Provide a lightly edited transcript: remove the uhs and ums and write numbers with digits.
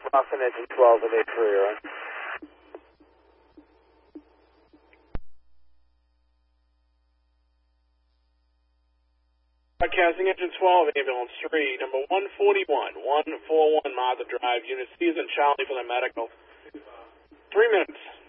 Boston engine 12 with 8 career on. Broadcasting engine 12, ambulance 3, number 141, 141 Mazda Drive, unit C is in Charlie for the medical. 3 minutes.